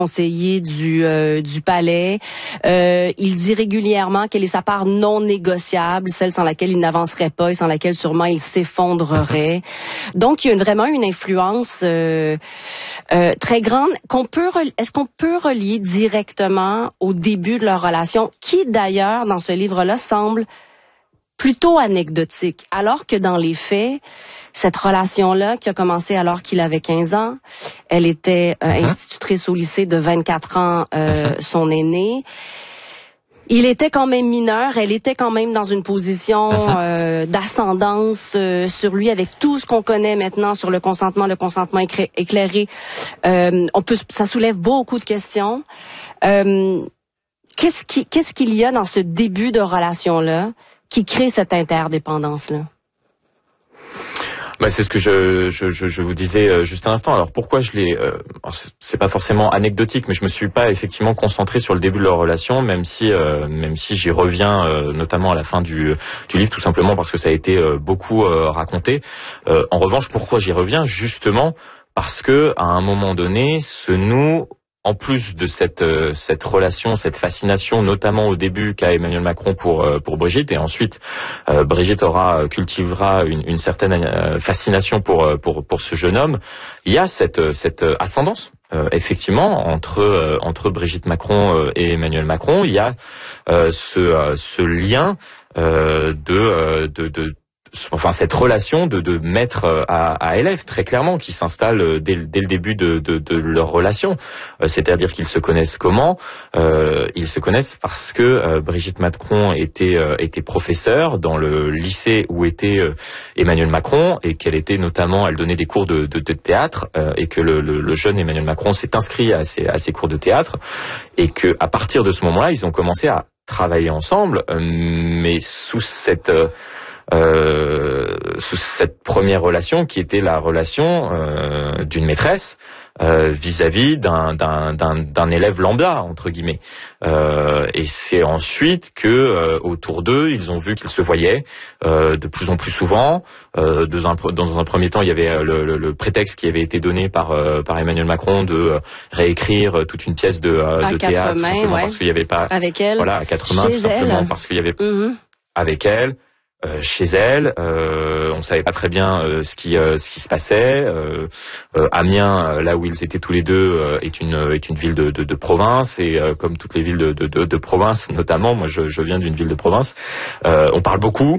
conseiller du palais. Il dit régulièrement quelle est sa part non négociable, celle sans laquelle il n'avancerait pas et sans laquelle sûrement il s'effondrerait. Donc, il y a vraiment une influence très grande est-ce qu'on peut relier directement au début de leur relation, qui d'ailleurs, dans ce livre-là, semble plutôt anecdotique, alors que dans les faits, cette relation-là, qui a commencé alors qu'il avait 15 ans, elle était institutrice au lycée de 24 ans, son aîné. Il était quand même mineur, elle était quand même dans une position d'ascendance sur lui, avec tout ce qu'on connaît maintenant sur le consentement éclairé. Ça soulève beaucoup de questions. Qu'est-ce qu'il y a dans ce début de relation-là qui crée cette interdépendance-là? C'est ce que je vous disais juste un instant. Alors pourquoi je l'ai c'est pas forcément anecdotique, mais je me suis pas effectivement concentré sur le début de leur relation, même si j'y reviens notamment à la fin du livre, tout simplement parce que ça a été beaucoup raconté. En revanche, pourquoi j'y reviens? Justement parce que à un moment donné se noue, en plus de cette relation, cette fascination, notamment au début qu'a Emmanuel Macron pour Brigitte, et ensuite Brigitte cultivera une certaine fascination pour ce jeune homme. Il y a cette ascendance effectivement entre Brigitte Macron et Emmanuel Macron. Il y a ce lien cette relation de maître à élève, très clairement, qui s'installe dès le début de leur relation. C'est-à-dire qu'ils se connaissent comment? Ils se connaissent parce que Brigitte Macron était professeure dans le lycée où était Emmanuel Macron, et qu'elle donnait des cours de théâtre, et que le jeune Emmanuel Macron s'est inscrit à ces cours de théâtre, et que à partir de ce moment-là, ils ont commencé à travailler ensemble, mais sous cette première relation qui était la relation d'une maîtresse vis-à-vis d'un élève lambda, entre guillemets. Et c'est ensuite que autour d'eux, ils ont vu qu'ils se voyaient de plus en plus souvent. Dans un premier temps, il y avait le prétexte qui avait été donné par Emmanuel Macron de réécrire toute une pièce de théâtre, tout simplement parce qu'il y avait pas avec elle, voilà, à quatre mains, tout simplement parce qu'il y avait avec elle. Chez elle, on savait pas très bien ce qui se passait. Amiens, là où ils étaient tous les deux, est une ville de province, et comme toutes les villes de province, notamment, moi je viens d'une ville de province, on parle beaucoup,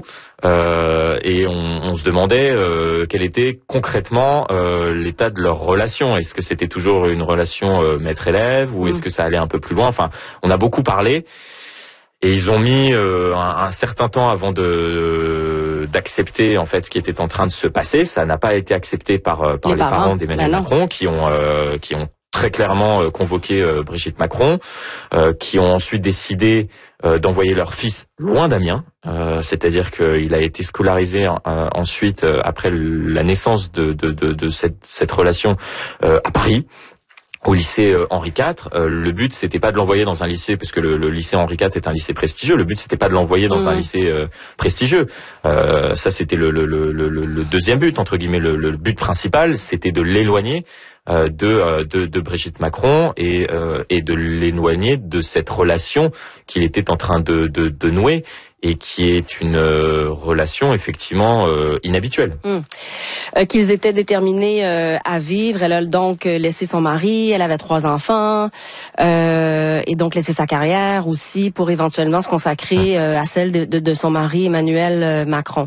et on se demandait quel était concrètement l'état de leur relation. Est-ce que c'était toujours une relation maître-élève, ou est-ce que ça allait un peu plus loin? Enfin, on a beaucoup parlé. Et ils ont mis un certain temps avant d'accepter en fait ce qui était en train de se passer. Ça n'a pas été accepté par les parents d'Emmanuel Macron, qui ont très clairement convoqué Brigitte Macron, qui ont ensuite décidé d'envoyer leur fils loin d'Amiens. C'est-à-dire qu'il a été scolarisé ensuite, après la naissance de cette relation, à Paris, au lycée Henri IV. Le but, c'était pas de l'envoyer dans un lycée, puisque le lycée Henri IV est un lycée prestigieux. Le but, c'était pas de l'envoyer dans un lycée prestigieux. Ça, c'était le deuxième but, entre guillemets. Le but principal, c'était de l'éloigner de Brigitte Macron, et de l'éloigner de cette relation qu'il était en train de nouer, et qui est une relation effectivement inhabituelle. Qu'ils étaient déterminés à vivre. Elle a donc laissé son mari, elle avait 3 enfants, et donc laissé sa carrière aussi pour éventuellement se consacrer à celle de son mari Emmanuel Macron.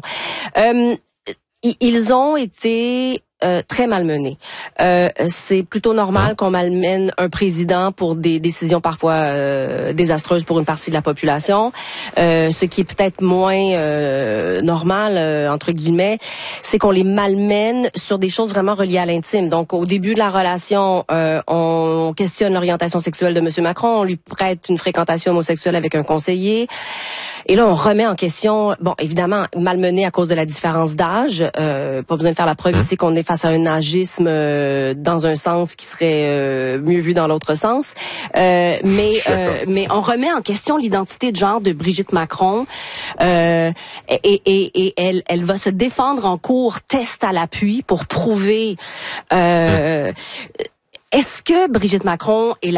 Ils ont été très malmenés. C'est plutôt normal qu'on malmène un président pour des décisions parfois désastreuses pour une partie de la population. Ce qui est peut-être moins normal, entre guillemets, c'est qu'on les malmène sur des choses vraiment reliées à l'intime. Donc, au début de la relation, on questionne l'orientation sexuelle de M. Macron, on lui prête une fréquentation homosexuelle avec un conseiller. Et là, on remet en question, bon, évidemment, malmené à cause de la différence d'âge. Pas besoin de faire la preuve ici qu'on est face à un agisme dans un sens qui serait mieux vu dans l'autre sens. Mais on remet en question l'identité de genre de Brigitte Macron. Et elle va se défendre en cours, test à l'appui, pour prouver... Est-ce que Brigitte Macron est